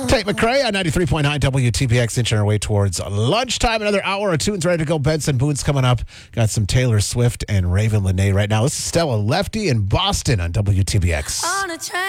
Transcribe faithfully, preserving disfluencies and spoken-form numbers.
Tate McRae on ninety-three point nine W T P X, inching our way towards lunchtime. Another hour of tunes ready to go. Benson Boone's coming up. Got some Taylor Swift and Raven Lene right now. This is Stella Lefty in Boston on W T B X. On a train.